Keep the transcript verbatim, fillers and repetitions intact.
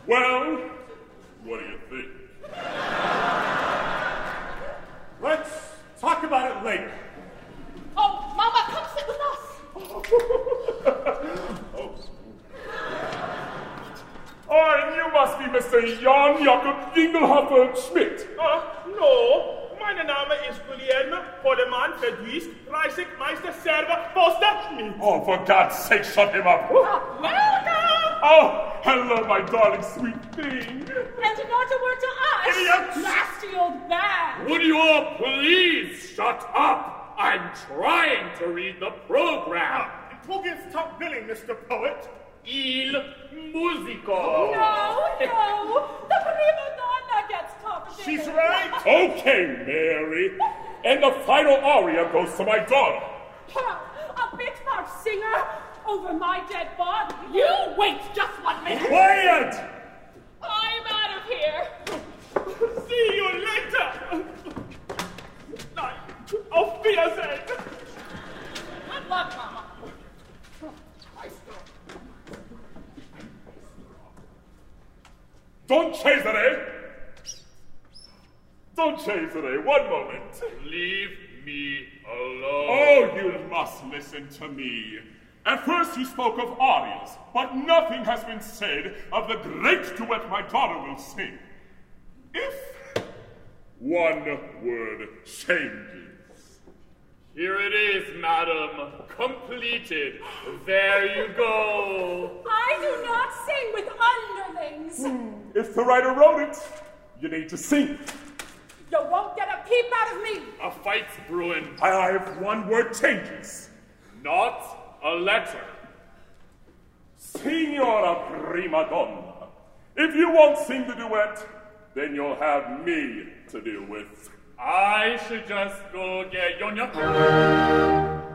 Well, what do you think? Let's talk about it later. Oh, Mama, come sit with us. Oh. Oh, and you must be Mister Jan Jakob Jingelhofer Schmidt. Uh, no. Meine Name ist Guillermo Poleman Verdwiest, dreißig Meister Server Poster Schmidt. Oh, for God's sake, shut him up. Oh, welcome. Oh, hello, my darling sweet thing. And not a word to us. Idiots. Nasty old bag. Would you all please shut up? I'm trying to read the program. Who gets top billing, Mister Poet? Il musico. No, no. The prima donna gets top billing. She's right. Okay, Mary. And the final aria goes to my daughter. Huh, a bit more singer over my dead body. You wait just one minute. Quiet! I'm out of here. See you later. Nein, auf Wiedersehen. Good luck, Mama. Don Cesare! Don Cesare, one moment. Leave me alone. Oh, you must listen to me. At first you spoke of arias, but nothing has been said of the great duet my daughter will sing. If one word changes. Here it is, madam. Completed. There you go. I do not sing with underlings. If the writer wrote it, you need to sing. You won't get a peep out of me. A fight's brewing. I have one word changes. Not a letter. Signora prima donna, if you won't sing the duet, then you'll have me to deal with. I should just go get Yonya.